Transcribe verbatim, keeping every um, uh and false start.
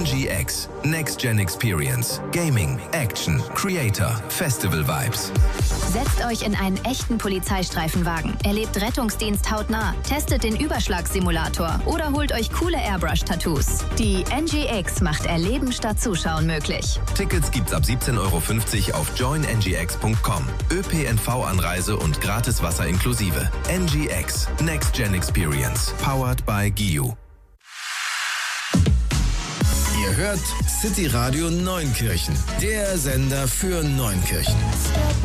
G X. Next Gen Experience. Gaming, Action, Creator, Festival Vibes. Setzt euch in einen echten Polizeistreifenwagen, erlebt Rettungsdienst hautnah, testet den Überschlagssimulator oder holt euch coole Airbrush-Tattoos. Die N G X macht Erleben statt Zuschauen möglich. Tickets gibt's ab siebzehn Euro fünfzig auf join n g x punkt com. ÖPNV-Anreise und gratis Wasser inklusive. N G X. Next Gen Experience. Powered by G I U. Ihr hört City Radio Neunkirchen, der Sender für Neunkirchen.